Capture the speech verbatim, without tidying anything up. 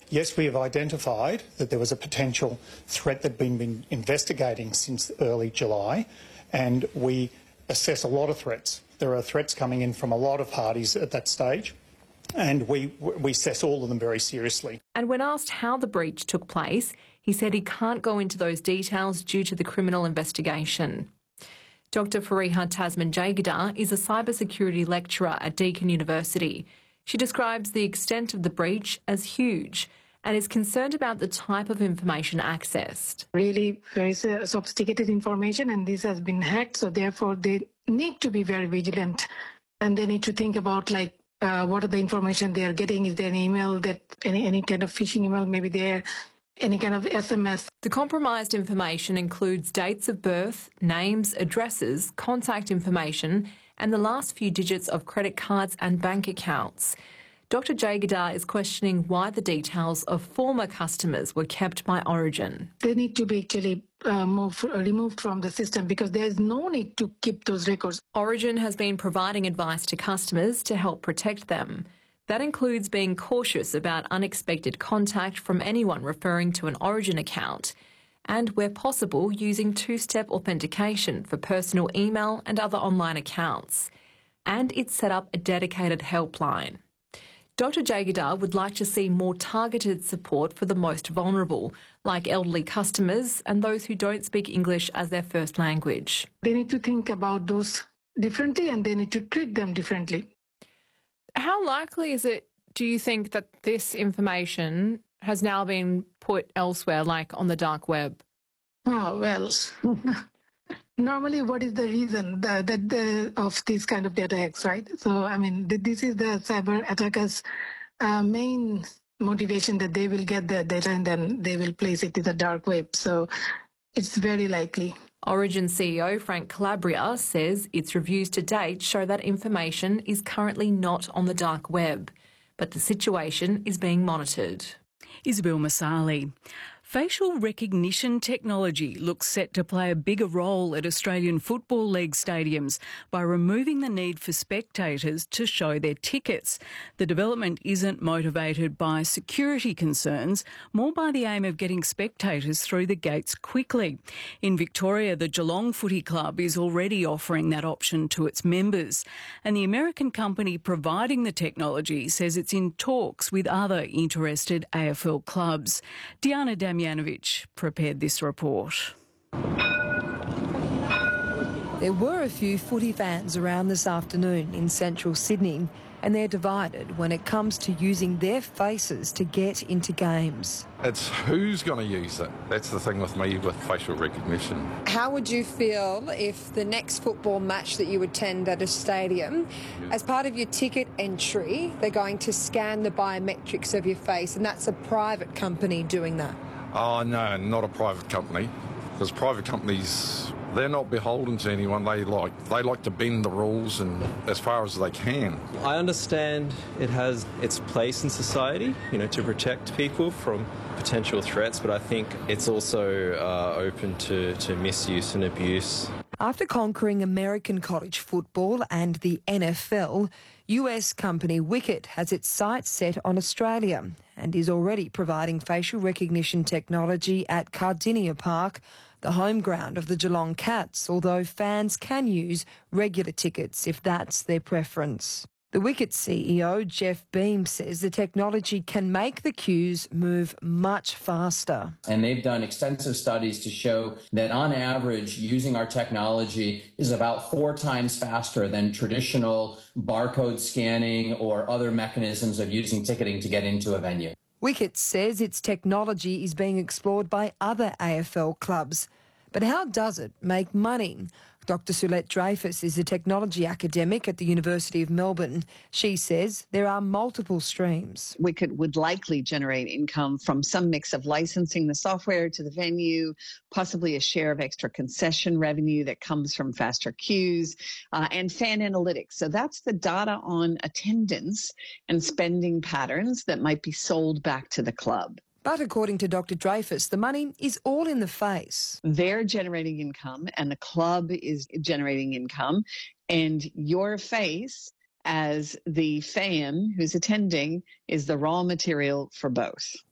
Yes, we have identified that there was a potential threat that had been, been investigating since early July, and we assess a lot of threats. There are threats coming in from a lot of parties at that stage, and we, we assess all of them very seriously. And when asked how the breach took place, he said he can't go into those details due to the criminal investigation. Doctor Fariha Tasman-Jaigirdar is a cybersecurity lecturer at Deakin University. She describes the extent of the breach as huge and is concerned about the type of information accessed. Really very sophisticated information, and this has been hacked, so therefore they need to be very vigilant, and they need to think about like uh, what are the information they are getting. Is there an email that any, any kind of phishing email, maybe there, any kind of S M S. The compromised information includes dates of birth, names, addresses, contact information, and the last few digits of credit cards and bank accounts. Doctor Jaigirdar is questioning why the details of former customers were kept by Origin. They need to be actually uh, moved, removed from the system because there is no need to keep those records. Origin has been providing advice to customers to help protect them. That includes being cautious about unexpected contact from anyone referring to an Origin account, and where possible using two-step authentication for personal email and other online accounts. And it's set up a dedicated helpline. Doctor Jaigirdar would like to see more targeted support for the most vulnerable, like elderly customers and those who don't speak English as their first language. They need to think about those differently and they need to treat them differently. How likely is it, do you think, that this information has now been put elsewhere, like on the dark web? Oh, well, normally what is the reason that, that the, of these kind of attacks, right? So, I mean, this is the cyber attackers' uh, main motivation, that they will get the data and then they will place it in the dark web. So it's very likely. Origin C E O Frank Calabria says its reviews to date show that information is currently not on the dark web, but the situation is being monitored. Isabel Masali. Facial recognition technology looks set to play a bigger role at Australian Football League stadiums by removing the need for spectators to show their tickets. The development isn't motivated by security concerns, more by the aim of getting spectators through the gates quickly. In Victoria, the Geelong Footy Club is already offering that option to its members, and the American company providing the technology says it's in talks with other interested A F L clubs. Diana Damjanovic prepared this report. There were a few footy fans around this afternoon in central Sydney, and they're divided when it comes to using their faces to get into games. It's who's going to use it. That's the thing with me with facial recognition. How would you feel if the next football match that you attend at a stadium, as part of your ticket entry, they're going to scan the biometrics of your face, and that's a private company doing that? Oh, no, not a private company. Because private companies, they're not beholden to anyone. They like they like to bend the rules and as far as they can. I understand it has its place in society, you know, to protect people from potential threats, but I think it's also uh, open to, to misuse and abuse. After conquering American college football and the N F L, U S company Wicket has its sights set on Australia and is already providing facial recognition technology at Cardinia Park, the home ground of the Geelong Cats, although fans can use regular tickets if that's their preference. The Wicket C E O, Jeff Beam, says the technology can make the queues move much faster. And they've done extensive studies to show that on average, using our technology is about four times faster than traditional barcode scanning or other mechanisms of using ticketing to get into a venue. Wicket says its technology is being explored by other A F L clubs. But how does it make money? Doctor Sulette Dreyfus is a technology academic at the University of Melbourne. She says there are multiple streams. Wicket would likely generate income from some mix of licensing the software to the venue, possibly a share of extra concession revenue that comes from faster queues, uh, and fan analytics. So that's the data on attendance and spending patterns that might be sold back to the club. But according to Doctor Dreyfus, the money is all in the face. They're generating income and the club is generating income, and your face as the fan who's attending is the raw material for both.